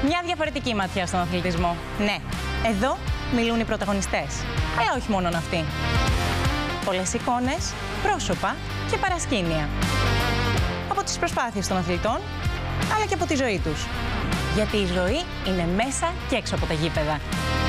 Μια διαφορετική ματιά στον αθλητισμό. Ναι, εδώ μιλούν οι πρωταγωνιστές. Όχι μόνον αυτοί. Πολλές εικόνες, πρόσωπα και παρασκήνια. Από τις προσπάθειες των αθλητών, αλλά και από τη ζωή τους. Γιατί η ζωή είναι μέσα και έξω από τα γήπεδα.